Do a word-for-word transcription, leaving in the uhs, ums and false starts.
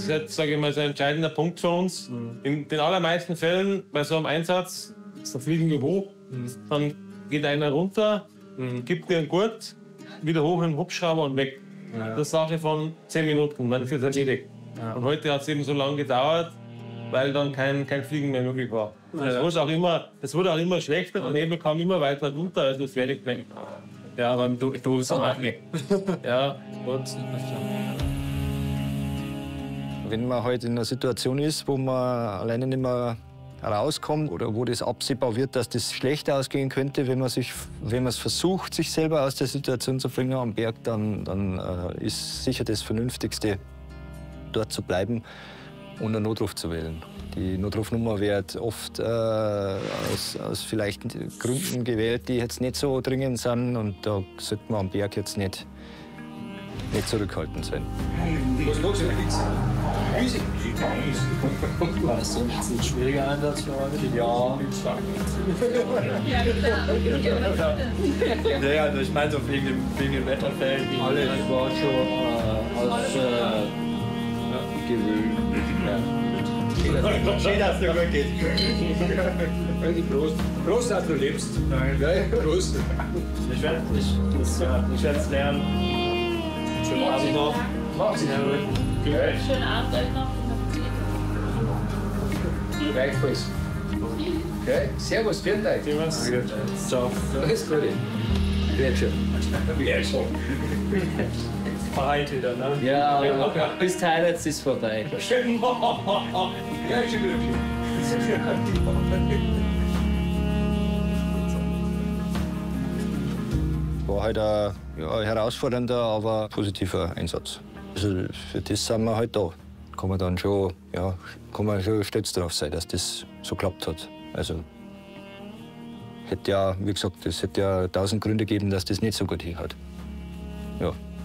ist jetzt, sage ich mal, so ein entscheidender Punkt für uns. Mhm. In den allermeisten Fällen bei so einem Einsatz, da fliegen wir hoch, mhm. dann geht einer runter, mhm. gibt dir einen Gurt, wieder hoch in den Hubschrauber und weg. Ja. Das Sache von zehn Minuten, dann ist es erledigt. Ja. Und heute hat es eben so lange gedauert, weil dann kein, kein Fliegen mehr möglich war. Ja. Das, wurde auch immer, das wurde auch immer schlechter, der Nebel kam immer weiter runter, also es werde ich nicht. Ja, aber du, du bist auch weg. Ja, gut. Wenn man halt in einer Situation ist, wo man alleine nicht mehr rauskommt oder wo das absehbar wird, dass das schlecht ausgehen könnte, wenn man, sich, wenn man es versucht, sich selber aus der Situation zu bringen am Berg, dann, dann äh, ist sicher das Vernünftigste, dort zu bleiben und einen Notruf zu wählen. Die Notrufnummer wird oft äh, aus, aus vielleicht Gründen gewählt, die jetzt nicht so dringend sind. Und da sollte man am Berg jetzt nicht, nicht zurückhaltend sein. Was los ist? Riesig. War das ein schwieriger Einsatz für euch? Ja. Ja, also ich meine so wegen dem, wegen dem Wetterfeld. Alles war schon äh, aus äh, ja, gewöhnt. Ja. Schön, dass du gut geht. Prost. Prost, dass du lebst. Nein, Prost. Ich werde ich, ja, ich es lernen. Schönen Abend noch. Mach's gut. Schönen Abend euch noch. Gleichfalls. Okay. Servus, vielen Dank. Servus. Ciao. Alles Gute. Wird schon. Wird schon. Verheilt wieder, ne? Ja, ja. Bis Teil jetzt ist vorbei. Ja, schon wieder. War halt ein ja, herausfordernder, aber positiver Einsatz. Also für das sind wir halt da. Kann man dann schon, ja, kann man schon stolz darauf sein, dass das so geklappt hat. Also hätte ja, wie gesagt, es hätte ja tausend Gründe gegeben, dass das nicht so gut hinhaut. Ja.